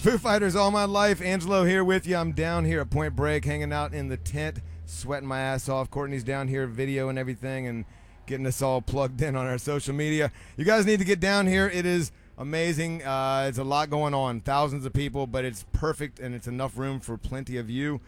Foo Fighters all my life. Angelo here with you. I'm down here at Point Break, hanging out in the tent, sweating my ass off. Courtney's down here, video and everything, and getting us all plugged in on our social media. You guys need to get down here. It is amazing. It's a lot going on. Thousands of people, but it's perfect, and it's enough room for plenty of you.